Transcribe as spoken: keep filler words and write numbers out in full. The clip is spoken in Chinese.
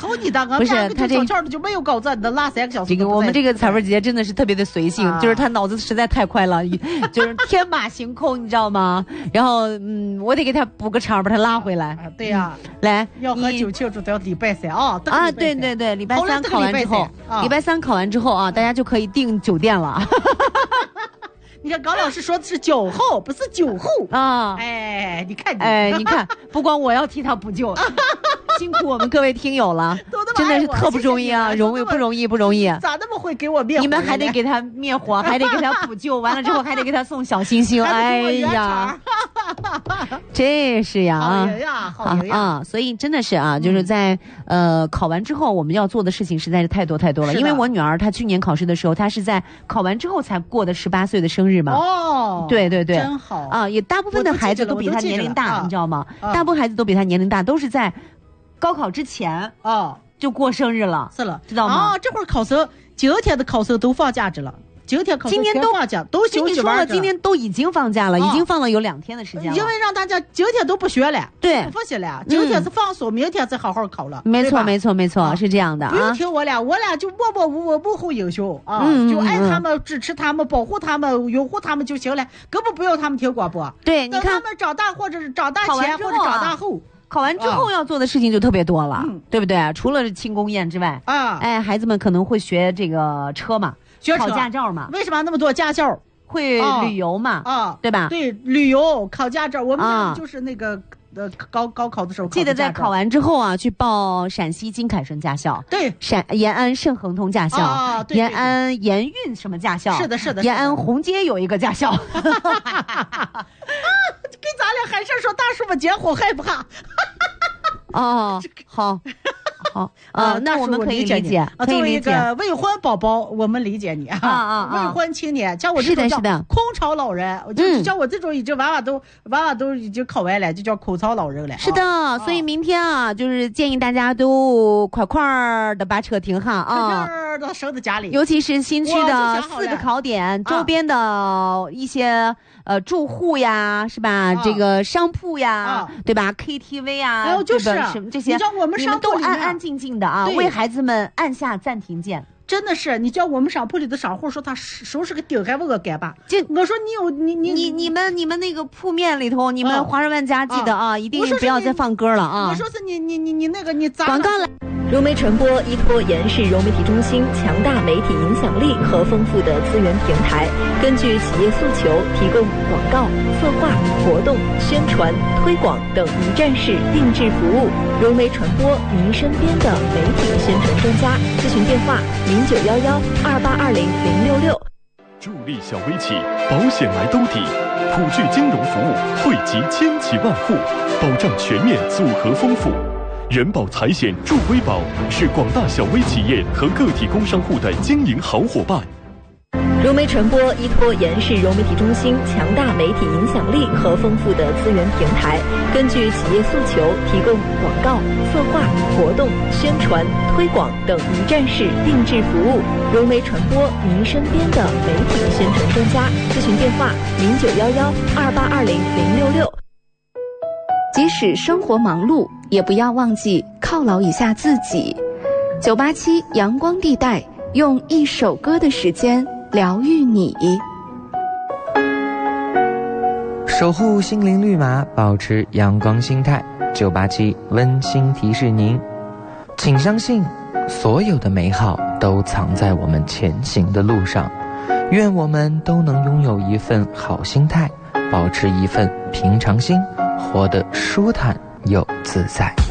操你大哥！ 不是他这小窍的就没有高赞的拉三个小时。 这个我们这个彩芬姐姐真的是特别的随性，啊、就是她脑子实在太快了，就是天马行空，你知道吗？然后嗯，我得给她补个场，把她拉回来。 啊、对呀、啊嗯，来， 要喝酒庆祝到礼拜三啊！ 啊，对对对，礼拜三考完之后，礼拜三考完之后啊，大家就可以订酒店了。 你看高老师说的是酒后，不是酒后啊！哎，你看你， 哎，你看，不光我要替他补救，辛苦我们各位听友了，真的是特不容易啊，容易不容易不容易。 咋那么会给我灭火？ 你们还得给他灭火，还得给他补救，完了之后还得给他送小星星。哎呀，真是呀啊！ 好人呀，好人呀啊！所以真的是啊，就是在呃考完之后，我们要做的事情实在是太多太多了。因为我女儿她去年考试的时候，她是在考完之后才过的十八岁的生日。嘛哦， 对对对， 真好啊！也大部分的孩子都比他年龄大，你知道吗？啊、大部分孩子都比他年龄大，都是在高考之前啊就过生日了， 是了， 知道吗？ 啊，这会儿考生今天的考生都放假去了。今天考生全放假，都休息完了。 今天都已经放假了，已经放了有两天的时间了。 因为让大家今天都不学了， 对， 不复习了。今天是放松，明天再好好考了。 没错，没错，没错，是这样的啊。 不用听我俩，我俩就默默无闻、幕后英雄啊，就爱他们、支持他们、保护他们、拥护他们就行了，根本不用他们听广播。 对，你看他们长大或者是长大前或者长大后。 考完之后要做的事情就特别多了，对不对？除了庆功宴之外啊，哎，孩子们可能会学这个车嘛， 学考驾照嘛。 为什么那么多驾校？ 会旅游嘛？啊，对吧？ 对，旅游考驾照，我们就是那个呃高高考的时候， 记得在考完之后啊，去报陕西金凯盛驾校， 对， 陕延安盛恒通驾校，延安延运什么驾校？ 是的，是的， 延安红街有一个驾校。 跟咱俩还是说大叔们结婚害怕。 哦，好。好啊，那我们可以理解， 作为一个未婚宝宝，我们理解你啊啊！未婚青年，像我这种叫空巢老人，就像我这种已经娃娃都娃娃都已经考完了，就叫空巢老人了。 是的，所以明天啊，就是建议大家都快快的把车停下啊， 都收在家里。 尤其是新区的四个考点周边的一些呃住户呀，是吧？这个商铺呀，对吧 ？K T V 啊， 然后就是什么这些， 你知道我们商都安安静静的啊，为孩子们按下暂停键。 真的是，你叫我们商铺里的商户说他收拾个顶还问我干吧？这我说你有你你你你们你们那个铺面里头，你们华润万家记得啊，一定不要再放歌了啊！ 我说是你你你你那个你咋广告了？ 融媒传播依托延世融媒体中心强大媒体影响力和丰富的资源平台，根据企业诉求提供广告、策划、活动、宣传、推广等一站式定制服务。融媒传播，您身边的媒体宣传专家。咨询电话：零九幺幺二八二零零六六。 助力小微企，保险来兜底，普聚金融服务惠及千企万户，保障全面组合丰富。人保财险助微保是广大小微企业和个体工商户的经营好伙伴。 融媒传播依托延世融媒体中心强大媒体影响力和丰富的资源平台，根据企业诉求提供广告、策划、活动、宣传、推广等一站式定制服务。融媒传播，您身边的媒体宣传专家。咨询电话：零九幺幺二八二零零六六。 即使生活忙碌，也不要忘记犒劳一下自己。九八七阳光地带，用一首歌的时间疗愈你， 守护心灵绿码，保持阳光心态。九八七温馨提示您，请相信，所有的美好都藏在我们前行的路上。愿我们都能拥有一份好心态，保持一份平常心，活得舒坦又自在。